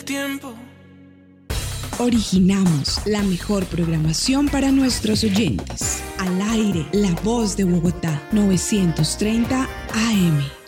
tiempo. Originamos la mejor programación para nuestros oyentes. Al aire, La Voz de Bogotá, 930 AM.